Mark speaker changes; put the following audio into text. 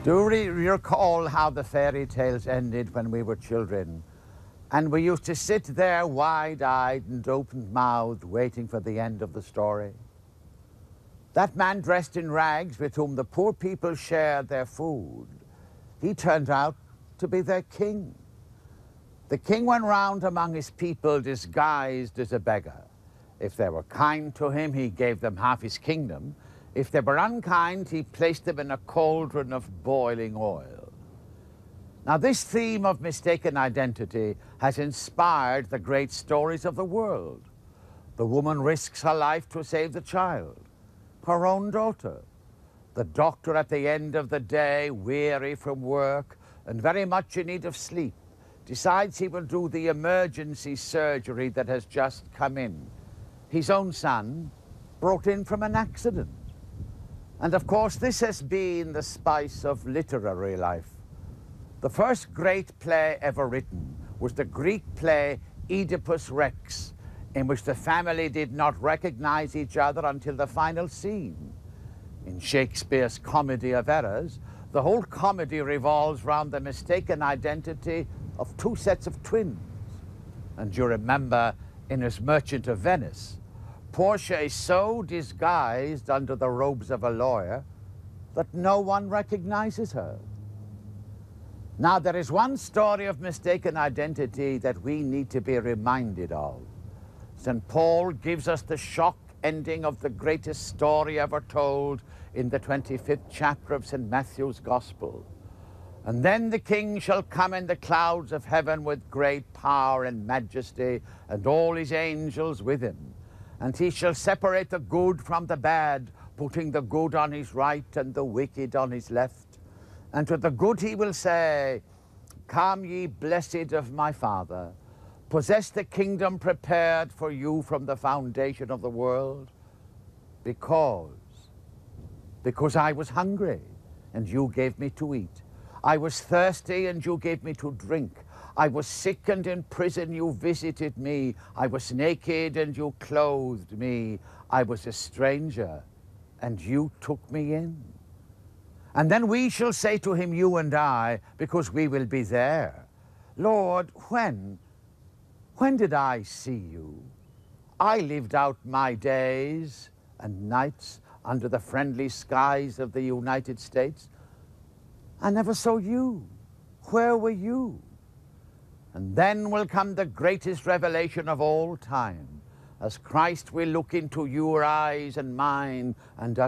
Speaker 1: Do we recall how the fairy tales ended when we were children? And we used to sit there wide-eyed and open-mouthed waiting for the end of the story. That man dressed in rags with whom the poor people shared their food, he turned out to be their king. The king went round among his people disguised as a beggar. If they were kind to him, he gave them half his kingdom. If they were unkind, he placed them in a cauldron of boiling oil. Now, this theme of mistaken identity has inspired the great stories of the world. The woman risks her life to save the child, her own daughter. The doctor at the end of the day, weary from work and very much in need of sleep, decides he will do the emergency surgery that has just come in. His own son, brought in from an accident. And of course, this has been the spice of literary life. The first great play ever written was the Greek play Oedipus Rex, in which the family did not recognize each other until the final scene. In Shakespeare's Comedy of Errors, the whole comedy revolves around the mistaken identity of two sets of twins. And you remember in his Merchant of Venice, Portia is so disguised under the robes of a lawyer that no one recognizes her. Now, there is one story of mistaken identity that we need to be reminded of. St. Paul gives us the shock ending of the greatest story ever told in the 25th chapter of St. Matthew's Gospel. And then the king shall come in the clouds of heaven with great power and majesty, and all his angels with him. And he shall separate the good from the bad, putting the good on his right and the wicked on his left. And to the good he will say, "Come, ye blessed of my Father, possess the kingdom prepared for you from the foundation of the world, because I was hungry, and you gave me to eat. I was thirsty, and you gave me to drink. I was sick and in prison, you visited me. I was naked, and you clothed me. I was a stranger, and you took me in." And then we shall say to him, you and I, because we will be there, "Lord, when did I see you? I lived out my days and nights under the friendly skies of the United States. I never saw you. Where were you?" And then will come the greatest revelation of all time, as Christ will look into your eyes and mine and